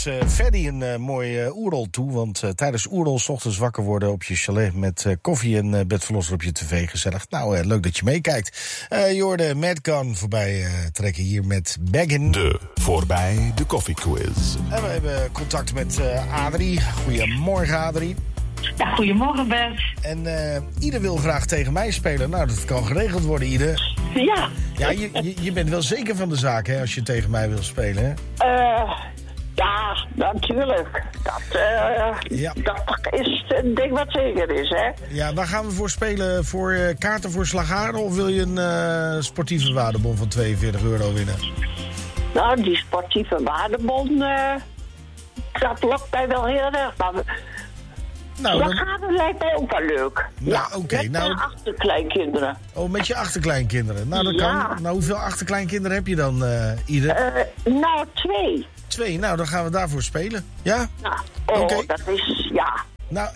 Ferdy een mooi oerol toe. Want tijdens oerol 's ochtends wakker worden op je chalet met koffie en bedverlosser op je tv. Gezellig. Nou, leuk dat je meekijkt. Je hoorde Madcon voorbij trekken hier met Baggin. De Voorbij de Koffiequiz. En we hebben contact met Adrie. Goedemorgen, Adrie. Ja, goedemorgen Bert. En Ide wil graag tegen mij spelen. Nou, dat kan geregeld worden, Ide. Ja. Ja, je bent wel zeker van de zaak, hè, als je tegen mij wil spelen, hè? Ja, natuurlijk. Dat is een ding wat zeker is, hè? Ja, waar gaan we voor spelen? Voor kaarten voor Slagharen? Of wil je een sportieve waardebon van €42 winnen? Nou, die sportieve waardebon, dat lokt mij wel heel erg. Maar Slagharen lijkt mij ook wel leuk. Nou, oké. Met mijn achterkleinkinderen. Oh, met je achterkleinkinderen. Nou, dat kan. Nou, hoeveel achterkleinkinderen heb je dan, Ide? Nou, 2. 2. Nou, dan gaan we daarvoor spelen. Ja? Nou, Oké. Dat is, ja. Nou,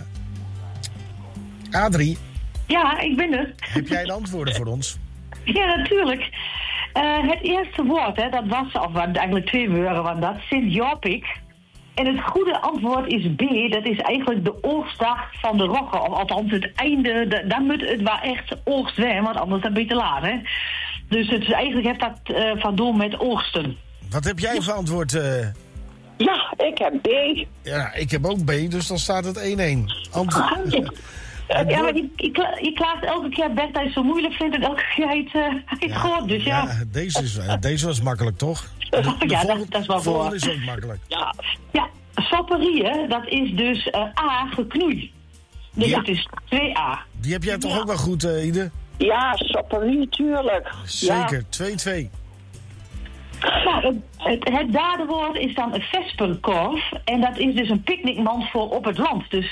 Adrie. Ja, ik ben er. Heb jij de antwoorden voor ons? Ja, natuurlijk. Het eerste woord, hè, dat was, of eigenlijk 2 woorden, want dat Sint-Jopik. En het goede antwoord is B. Dat is eigenlijk de oogstdag van de rogge. Of althans het einde, dan moet het wel echt oogst zijn, want anders dan ben je te laat, hè. Dus het is eigenlijk heeft dat van doen met oogsten. Wat heb jij voor antwoord? Ja, ik heb B. Ja, ik heb ook B, dus dan staat het 1-1. Ja, maar je klaagt elke keer Bert dat je het zo moeilijk vindt en elke keer hij het goed, dus ja. Deze was makkelijk, toch? Ja, dat is wel voor. Volgende is ook makkelijk. Ja, sapperieën, dat is dus A, geknoei. Dus het is 2A. Die heb jij toch ook wel goed, Ide? Ja, sapperie, tuurlijk. Zeker, 2-2. Nou, het derde woord is dan een vesperkorf. En dat is dus een picknickmand voor op het land. Dus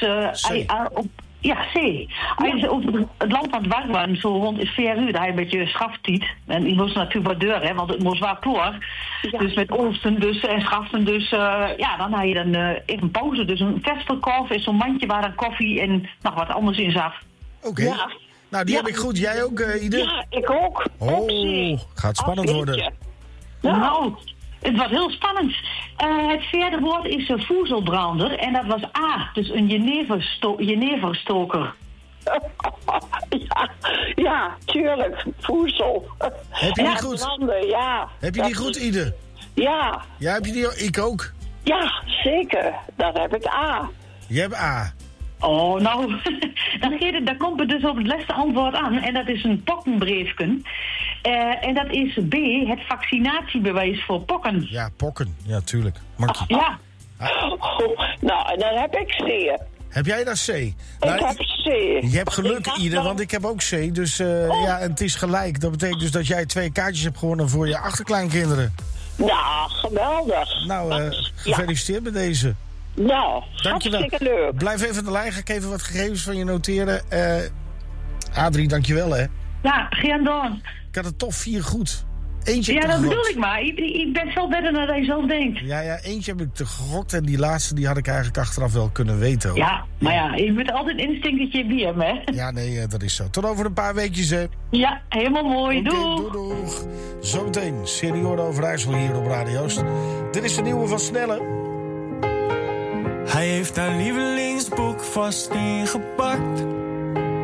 C. Als je op het land aan het warmen, zo rond is 4 uur, dan heb je een beetje schaftiet. En die moest natuurlijk wat deur, hè, want het moest wel kloor. Ja. Dus met oogsten dus, en schaften dus, dan had je dan even pauze. Dus een vesperkorf is zo'n mandje waar dan koffie en nog wat anders in zat. Oké. Ja. Nou, die heb ik goed. Jij ook, Ide? Ja, ik ook. Gaat spannend worden. Nou, het was heel spannend. Het vierde woord is een voezelbrander. En dat was A, dus een jeneverstoker. Ja, tuurlijk. Voezel. Heb je die goed? Branden, ja. Heb je die goed, Ide? Ja. Ja, heb je die? Ik ook. Ja, zeker. Dan heb ik A. Je hebt A. Oh, nou, daar komt het dus op het laatste antwoord aan. En dat is een pokkenbriefken. En dat is B, het vaccinatiebewijs voor pokken. Ja, pokken. Ja, tuurlijk. Markie. Ja. Nou, en dan heb ik C. Heb jij dat C? Ik heb C. Je hebt geluk, Ide, want ik heb ook C. Dus ja, en het is gelijk. Dat betekent dus dat jij 2 kaartjes hebt gewonnen voor je achterkleinkinderen. Nou, geweldig. Nou, gefeliciteerd met deze. Nou, dankjewel. Hartstikke leuk. Blijf even aan de lijn, ga ik even wat gegevens van je noteren. Adrie, dankjewel, hè. Ja, geen doen. Ik had het toch 4 goed. Eentje ja, dat bedoel ik maar. Ik ben veel beter dan je zelf denkt. Ja, eentje heb ik te gegokt en die laatste die had ik eigenlijk achteraf wel kunnen weten. Hoor. Ja, maar ja, je moet altijd instinkertje bij hem, hè. Ja, nee, dat is zo. Tot over een paar weekjes, hè. Ja, helemaal mooi. Okay, doeg. Zometeen, Senioren Overijssel hier op Radio Oost. Dit is de nieuwe van Snelle. Hij heeft haar lievelingsboek vast ingepakt.